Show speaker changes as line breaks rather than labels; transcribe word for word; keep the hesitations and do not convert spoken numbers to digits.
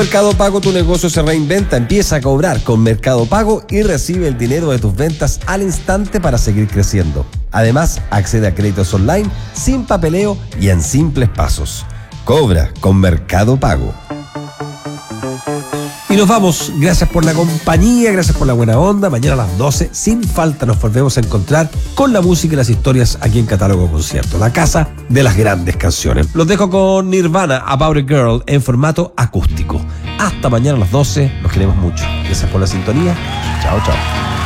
Mercado Pago, tu negocio se reinventa. Empieza a cobrar con Mercado Pago y recibe el dinero de tus ventas al instante para seguir creciendo. Además, accede a créditos online sin papeleo y en simples pasos. Cobra con Mercado Pago. Y nos vamos. Gracias por la compañía, gracias por la buena onda. Mañana a las doce, sin falta, nos volvemos a encontrar con la música y las historias aquí en Catálogo Concierto, la casa de las grandes canciones. Los dejo con Nirvana, About a Girl, en formato acústico. Hasta mañana a las doce. Los queremos mucho. Gracias por la sintonía. Chao, chao.